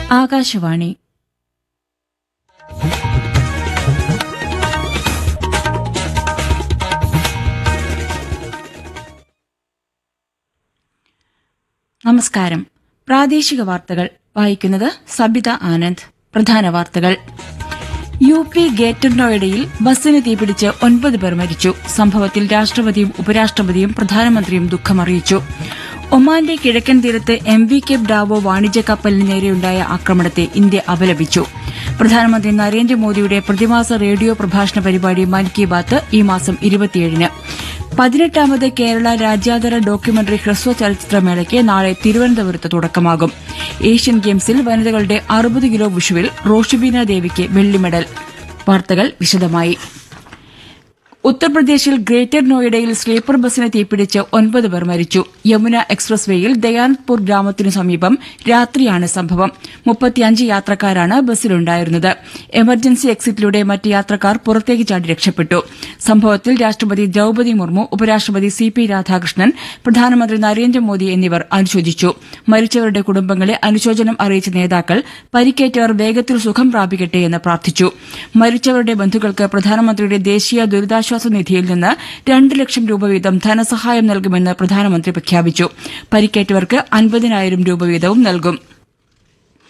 ആകാശവാണി. നമസ്കാരം. പ്രാദേശിക വാർത്തകൾ വായിക്കുന്നത് സബിത ആനന്ദ്. പ്രധാന വാർത്തകൾ. UP ഗ്രേറ്റർ നോയിഡയിൽ ബസ്സിന് തീപിടിച്ച് 9 പേർ മരിച്ചു. സംഭവത്തിൽ രാഷ്ട്രപതിയും ഉപരാഷ്ട്രപതിയും പ്രധാനമന്ത്രിയും ദുഃഖമറിയിച്ചു. ഒമാന്റെ കിഴക്കൻ തീരത്ത് MV കേപ്പ് ബ്രാവോ വാണിജ്യ കപ്പലിന് നേരെയുണ്ടായ ആക്രമണത്തെ ഇന്ത്യ അപലപിച്ചു. പ്രധാനമന്ത്രി നരേന്ദ്രമോദിയുടെ പ്രതിമാസ റേഡിയോ പ്രഭാഷണ പരിപാടി മൻ കി ബാത്ത് ഈ മാസം 27-ന്. 18ാമത് കേരള രാജ്യാന്തര ഡോക്യുമെന്ററി ഹ്രസ്വ ചലച്ചിത്രമേളയ്ക്ക് നാളെ തിരുവനന്തപുരത്ത് തുടക്കമാകും. ഏഷ്യൻ ഗെയിംസിൽ വനിതകളുടെ 60 കിലോ വുഷുവിൽ റോഷിബീന ദേവിക്ക് വെള്ളി മെഡൽ. വാർത്തകൾ വിശദമായി. ഉത്തർപ്രദേശിൽ ഗ്രേറ്റർ നോയിഡയിൽ സ്ലീപ്പർ ബസ്സിന് തീപിടിച്ച് 9 പേർ മരിച്ചു. യമുന എക്സ്പ്രസ് വേയിൽ ദയാനന്ദ്പൂർ ഗ്രാമത്തിനു സമീപം രാത്രിയാണ് സംഭവം. 35 യാത്രക്കാരാണ് ബസ്സിലുണ്ടായിരുന്നത്. എമർജൻസി എക്സിറ്റിലൂടെ മറ്റ് യാത്രക്കാർ പുറത്തേക്ക് ചാടി രക്ഷപ്പെട്ടു. സംഭവത്തിൽ രാഷ്ട്രപതി ദ്രൌപദി മുർമു, ഉപരാഷ്ട്രപതി CP രാധാകൃഷ്ണൻ, പ്രധാനമന്ത്രി നരേന്ദ്രമോദി എന്നിവർ അനുശോചിച്ചു. മരിച്ചവരുടെ കുടുംബങ്ങളെ അനുശോചനം അറിയിച്ച നേതാക്കൾ പരിക്കേറ്റവർ വേഗത്തിൽ സുഖം പ്രാപിക്കട്ടെയെന്ന് പ്രാർത്ഥിച്ചു. മരിച്ചവരുടെ ബന്ധുക്കൾക്ക് പ്രധാനമന്ത്രിയുടെ ദേശീയ ദുരിതാശ്വാസ നിധിയിൽ നിന്ന് 2 ലക്ഷം രൂപ വീതം ധനസഹായം നൽകുമെന്ന് പ്രധാനമന്ത്രി പ്രഖ്യാപിച്ചു. പരിക്കേറ്റവർക്ക് 50,000 രൂപ വീതവും നൽകും.